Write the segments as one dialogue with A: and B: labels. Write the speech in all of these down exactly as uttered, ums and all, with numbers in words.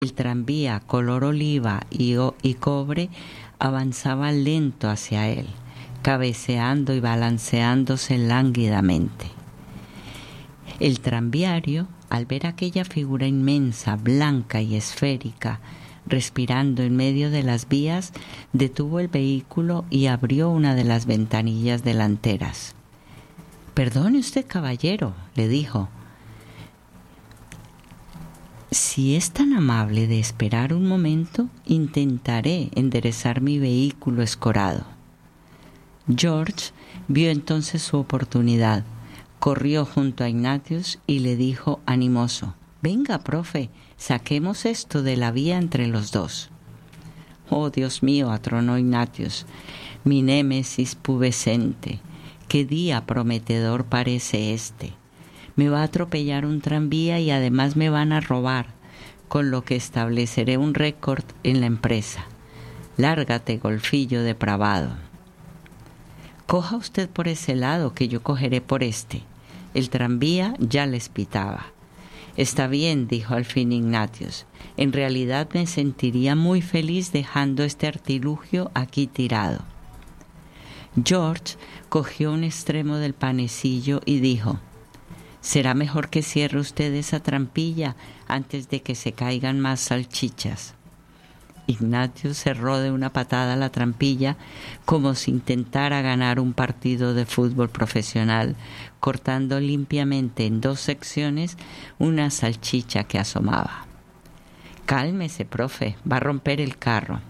A: El tranvía color oliva y, o- y cobre avanzaba lento hacia él, cabeceando y balanceándose lánguidamente. El tranviario, al ver aquella figura inmensa, blanca y esférica, respirando en medio de las vías, detuvo el vehículo y abrió una de las ventanillas delanteras. «Perdone usted, caballero», le dijo. «Si es tan amable de esperar un momento, intentaré enderezar mi vehículo escorado». George vio entonces su oportunidad. Corrió junto a Ignatius y le dijo animoso: «Venga, profe, saquemos esto de la vía entre los dos». «Oh, Dios mío», atronó Ignatius, «mi némesis pubescente, qué día prometedor parece este. Me va a atropellar un tranvía y además me van a robar, con lo que estableceré un récord en la empresa. Lárgate, golfillo depravado». «Coja usted por ese lado, que yo cogeré por este». El tranvía ya les pitaba. «Está bien», dijo al fin Ignatius. «En realidad me sentiría muy feliz dejando este artilugio aquí tirado». George cogió un extremo del panecillo y dijo: «Será mejor que cierre usted esa trampilla antes de que se caigan más salchichas». Ignatius cerró de una patada la trampilla como si intentara ganar un partido de fútbol profesional, cortando limpiamente en dos secciones una salchicha que asomaba. «Cálmese, profe, va a romper el carro».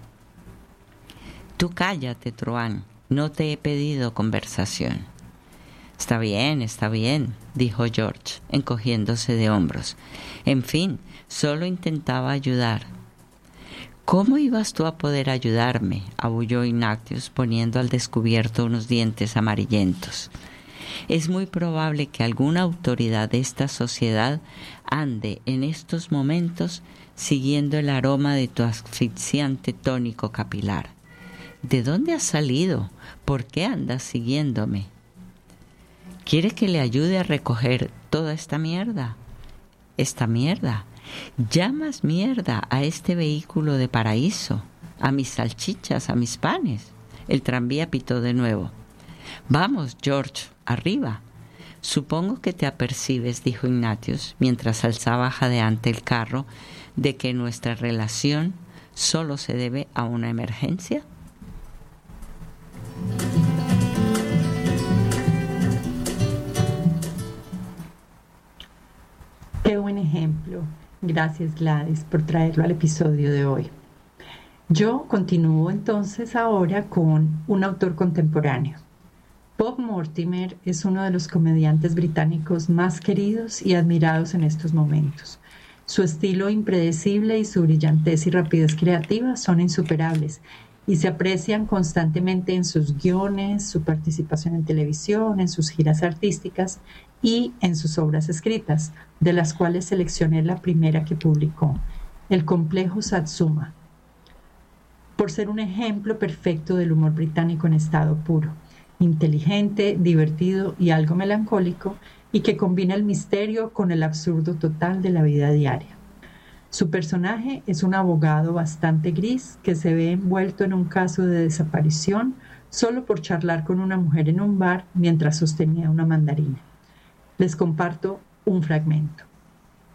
A: «Tú cállate, truán, no te he pedido conversación». «Está bien, está bien», dijo George, encogiéndose de hombros. «En fin, solo intentaba ayudar». «¿Cómo ibas tú a poder ayudarme?», abulló Ignatius, poniendo al descubierto unos dientes amarillentos. «Es muy probable que alguna autoridad de esta sociedad ande en estos momentos siguiendo el aroma de tu asfixiante tónico capilar. ¿De dónde has salido? ¿Por qué andas siguiéndome? ¿Quiere que le ayude a recoger toda esta mierda? ¿Esta mierda? ¿Llamas mierda a este vehículo de paraíso? ¿A mis salchichas, a mis panes?» El tranvía pitó de nuevo. «Vamos, George, arriba». «Supongo que te apercibes», dijo Ignatius, mientras alzaba jadeante el carro, «de que nuestra relación solo se debe a una emergencia».
B: Qué buen ejemplo. Gracias, Gladys, por traerlo al episodio de hoy. Yo continúo entonces ahora con un autor contemporáneo. Bob Mortimer es uno de los comediantes británicos más queridos y admirados en estos momentos. Su estilo impredecible y su brillantez y rapidez creativa son insuperables y se aprecian constantemente en sus guiones, su participación en televisión, en sus giras artísticas y en sus obras escritas, de las cuales seleccioné la primera que publicó, El complejo Satsuma, por ser un ejemplo perfecto del humor británico en estado puro, inteligente, divertido y algo melancólico, y que combina el misterio con el absurdo total de la vida diaria. Su personaje es un abogado bastante gris que se ve envuelto en un caso de desaparición solo por charlar con una mujer en un bar mientras sostenía una mandarina. Les comparto un fragmento.